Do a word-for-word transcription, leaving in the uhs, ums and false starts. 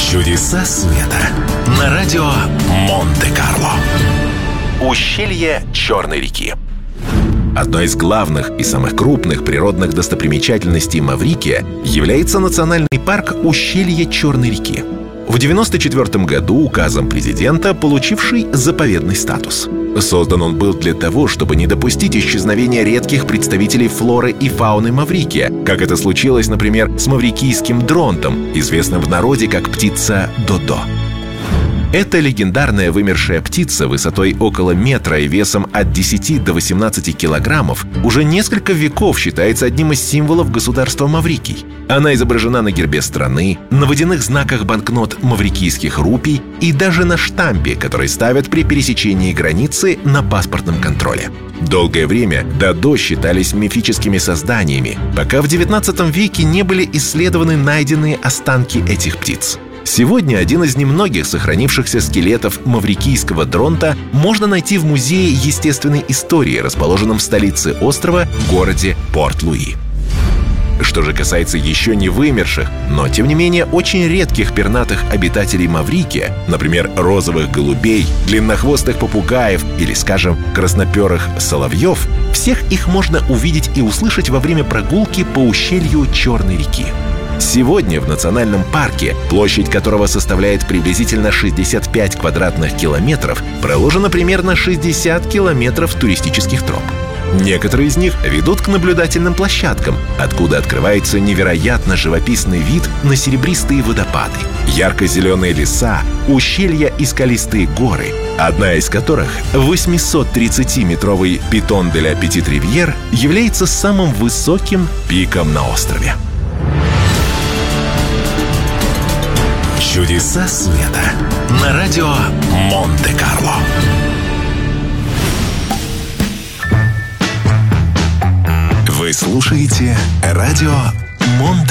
Чудеса света на радио Монте-Карло. Ущелье Черной реки. Одной из главных и самых крупных природных достопримечательностей Маврикия является национальный парк Ущелье Черной реки. В девяносто четвёртом году указом президента получивший заповедный статус. Создан он был для того, чтобы не допустить исчезновения редких представителей флоры и фауны Маврикия, как это случилось, например, с маврикийским дронтом, известным в народе как птица Додо. Эта легендарная вымершая птица высотой около метра и весом от десяти до восемнадцати килограммов уже несколько веков считается одним из символов государства Маврикий. Она изображена на гербе страны, на водяных знаках банкнот маврикийских рупий и даже на штампе, который ставят при пересечении границы на паспортном контроле. Долгое время додо считались мифическими созданиями, пока в девятнадцатом веке не были исследованы найденные останки этих птиц. Сегодня один из немногих сохранившихся скелетов маврикийского дронта можно найти в Музее естественной истории, расположенном в столице острова, городе Порт-Луи. Что же касается еще не вымерших, но тем не менее очень редких пернатых обитателей Маврикия, например, розовых голубей, длиннохвостых попугаев или, скажем, красноперых соловьев, всех их можно увидеть и услышать во время прогулки по ущелью Черной реки. Сегодня в национальном парке, площадь которого составляет приблизительно шестьдесят пять квадратных километров, проложено примерно шестьдесят километров туристических троп. Некоторые из них ведут к наблюдательным площадкам, откуда открывается невероятно живописный вид на серебристые водопады, ярко-зеленые леса, ущелья и скалистые горы, одна из которых, восьмисоттридцатиметровый Питон де ля Петит-Ривьер, является самым высоким пиком на острове. Чудеса света на радио Монте-Карло. Вы слушаете радио Монте-Карло.